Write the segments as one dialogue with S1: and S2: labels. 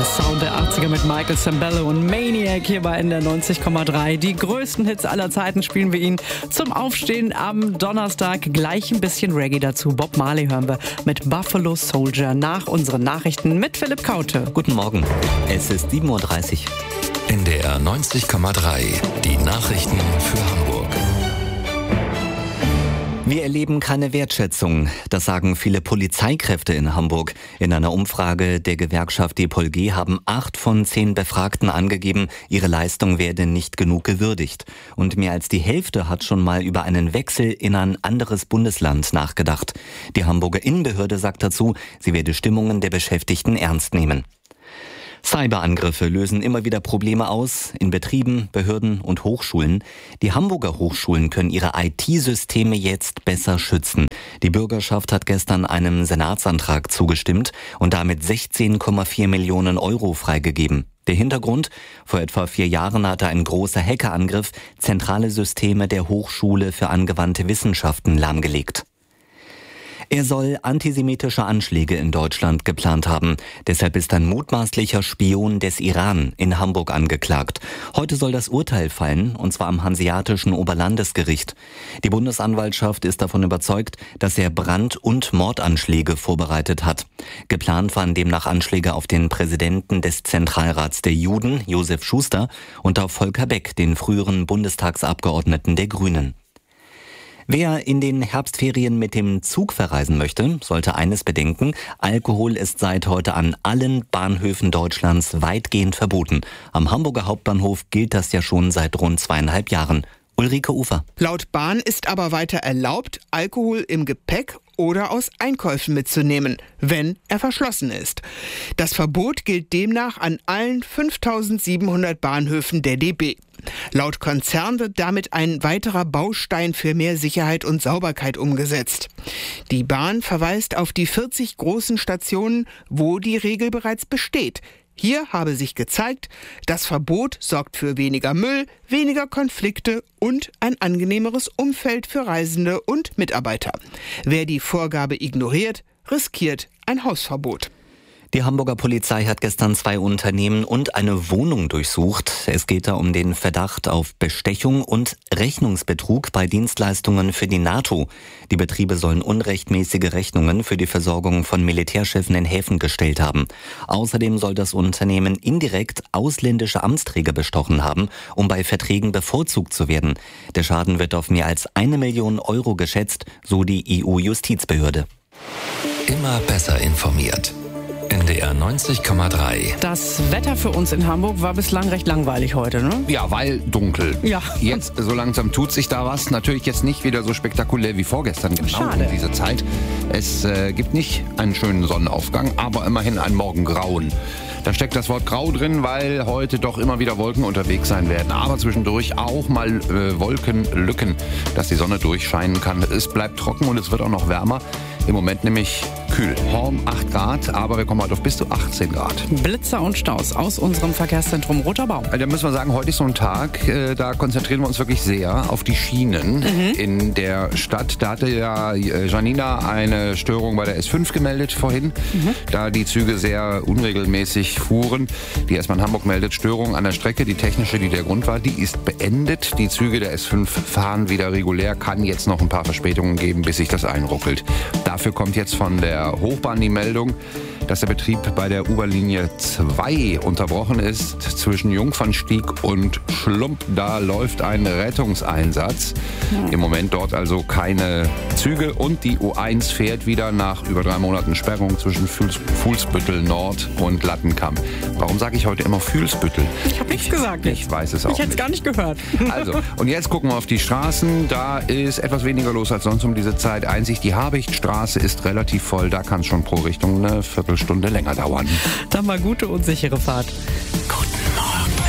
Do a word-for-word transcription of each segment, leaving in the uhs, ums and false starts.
S1: Sound der achtziger mit Michael Sambello und Maniac hier bei N D R neunzig Komma drei. Die größten Hits aller Zeiten spielen wir Ihnen zum Aufstehen am Donnerstag. Gleich ein bisschen Reggae dazu. Bob Marley hören wir mit Buffalo Soldier nach unseren Nachrichten mit Philipp Kaute.
S2: Guten Morgen, es ist sieben Uhr dreißig.
S3: N D R neunzig Komma drei, die Nachrichten für Hamburg.
S2: Wir erleben keine Wertschätzung, das sagen viele Polizeikräfte in Hamburg. In einer Umfrage der Gewerkschaft D P O L G haben acht von zehn Befragten angegeben, ihre Leistung werde nicht genug gewürdigt. Und mehr als die Hälfte hat schon mal über einen Wechsel in ein anderes Bundesland nachgedacht. Die Hamburger Innenbehörde sagt dazu, sie werde Stimmungen der Beschäftigten ernst nehmen. Cyberangriffe lösen immer wieder Probleme aus in Betrieben, Behörden und Hochschulen. Die Hamburger Hochschulen können ihre I T-Systeme jetzt besser schützen. Die Bürgerschaft hat gestern einem Senatsantrag zugestimmt und damit sechzehn Komma vier Millionen Euro freigegeben. Der Hintergrund? Vor etwa vier Jahren hatte ein großer Hackerangriff zentrale Systeme der Hochschule für angewandte Wissenschaften lahmgelegt. Er soll antisemitische Anschläge in Deutschland geplant haben. Deshalb ist ein mutmaßlicher Spion des Iran in Hamburg angeklagt. Heute soll das Urteil fallen, und zwar am Hanseatischen Oberlandesgericht. Die Bundesanwaltschaft ist davon überzeugt, dass er Brand- und Mordanschläge vorbereitet hat. Geplant waren demnach Anschläge auf den Präsidenten des Zentralrats der Juden, Josef Schuster, und auf Volker Beck, den früheren Bundestagsabgeordneten der Grünen. Wer in den Herbstferien mit dem Zug verreisen möchte, sollte eines bedenken: Alkohol ist seit heute an allen Bahnhöfen Deutschlands weitgehend verboten. Am Hamburger Hauptbahnhof gilt das ja schon seit rund zweieinhalb Jahren. Ulrike Ufer.
S4: Laut Bahn ist aber weiter erlaubt, Alkohol im Gepäck oder aus Einkäufen mitzunehmen, wenn er verschlossen ist. Das Verbot gilt demnach an allen fünftausendsiebenhundert Bahnhöfen der D B. Laut Konzern wird damit ein weiterer Baustein für mehr Sicherheit und Sauberkeit umgesetzt. Die Bahn verweist auf die vierzig großen Stationen, wo die Regel bereits besteht. Hier habe sich gezeigt, das Verbot sorgt für weniger Müll, weniger Konflikte und ein angenehmeres Umfeld für Reisende und Mitarbeiter. Wer die Vorgabe ignoriert, riskiert ein Hausverbot.
S2: Die Hamburger Polizei hat gestern zwei Unternehmen und eine Wohnung durchsucht. Es geht da um den Verdacht auf Bestechung und Rechnungsbetrug bei Dienstleistungen für die NATO. Die Betriebe sollen unrechtmäßige Rechnungen für die Versorgung von Militärschiffen in Häfen gestellt haben. Außerdem soll das Unternehmen indirekt ausländische Amtsträger bestochen haben, um bei Verträgen bevorzugt zu werden. Der Schaden wird auf mehr als eine Million Euro geschätzt, so die E U-Justizbehörde.
S3: Immer besser informiert. N D R neunzig Komma drei.
S1: Das Wetter für uns in Hamburg war bislang recht langweilig heute, ne?
S5: Ja, weil dunkel.
S1: Ja.
S5: Jetzt so langsam tut sich da was. Natürlich jetzt nicht wieder so spektakulär wie vorgestern, genau
S1: Schade.
S5: um diese Zeit. Es äh, gibt nicht einen schönen Sonnenaufgang, aber immerhin ein Morgengrauen. Da steckt das Wort grau drin, weil heute doch immer wieder Wolken unterwegs sein werden. Aber zwischendurch auch mal äh, Wolkenlücken, dass die Sonne durchscheinen kann. Es bleibt trocken und es wird auch noch wärmer. Im Moment nämlich kühl. Horn acht Grad, aber wir kommen heute auf bis zu achtzehn Grad.
S1: Blitzer und Staus aus unserem Verkehrszentrum Roter Baum.
S5: Also da müssen wir sagen, heute ist so ein Tag, äh, da konzentrieren wir uns wirklich sehr auf die Schienen mhm. in der Stadt. Da hatte ja äh, Janina eine Störung bei der S fünf gemeldet vorhin, mhm. da die Züge sehr unregelmäßig fuhren. Die S-Bahn Hamburg meldet Störung an der Strecke. Die technische, die der Grund war, die ist beendet. Die Züge der S fünf fahren wieder regulär. Kann jetzt noch ein paar Verspätungen geben, bis sich das einruckelt. Dafür kommt jetzt von der Hochbahn die Meldung, dass der Betrieb bei der U-Bahn-Linie zwei unterbrochen ist zwischen Jungfernstieg und Schlump. Da läuft ein Rettungseinsatz. Im Moment dort also keine Züge und die U eins fährt wieder nach über drei Monaten Sperrung zwischen Fuhls- Fuhlsbüttel Nord und Lattenkamp. Warum sage ich heute immer Fuhlsbüttel?
S1: Ich habe nichts gesagt.
S5: Ich weiß es auch
S1: Ich hätte es gar nicht gehört.
S5: Also, und jetzt gucken wir auf die Straßen. Da ist etwas weniger los als sonst um diese Zeit. Einzig die Habichtstraße ist relativ voll. Da kann es schon pro Richtung eine Viertelstunde länger dauern.
S1: Dann mal gute und sichere Fahrt.
S3: Guten Morgen,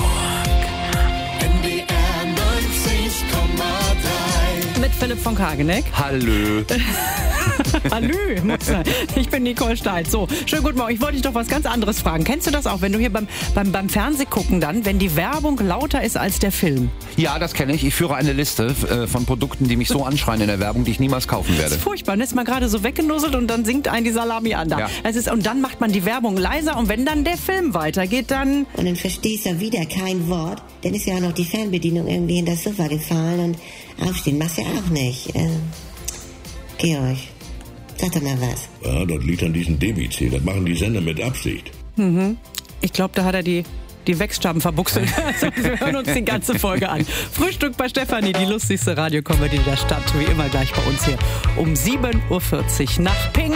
S3: Hamburg.
S6: N D R neunzig Komma drei.
S1: Mit Philipp von Kageneck.
S5: Hallö.
S1: Hallo, ich bin Nicole Stein. So, schönen guten Morgen. Ich wollte dich doch was ganz anderes fragen. Kennst du das auch, wenn du hier beim, beim, beim Fernsehgucken dann, wenn die Werbung lauter ist als der Film?
S5: Ja, das kenne ich. Ich führe eine Liste äh, von Produkten, die mich so anschreien in der Werbung, die ich niemals kaufen werde.
S1: Das ist furchtbar. Dann ist man gerade so weggenuzzelt und dann singt einen die Salami an. Da.
S5: Ja.
S1: Es ist, und dann macht man die Werbung leiser und wenn dann der Film weitergeht, dann...
S6: Und dann verstehst du wieder kein Wort. Dann ist ja auch noch die Fernbedienung irgendwie in das Sofa gefallen und aufstehen machst du ja auch nicht. Äh, Georg, sag doch mal was.
S7: Ja, das liegt an diesem Debiziel. Das machen die Sender mit Absicht.
S1: Mhm. Ich glaube, da hat er die, die Wechsstaben verbuchselt. Also, wir hören uns die ganze Folge an. Frühstück bei Stefanie, die lustigste Radiocomedy der Stadt. Wie immer gleich bei uns hier um sieben Uhr vierzig nach Ping.